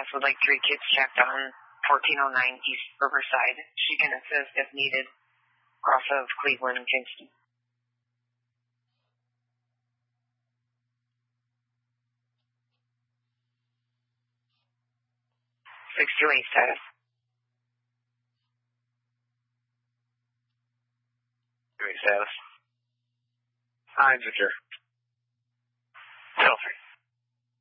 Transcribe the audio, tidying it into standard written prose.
would like 3 kids checked on 1409 East Riverside. She can assist if needed. Cross of Cleveland and Kingston. 628 status. Status. Hi, Victor.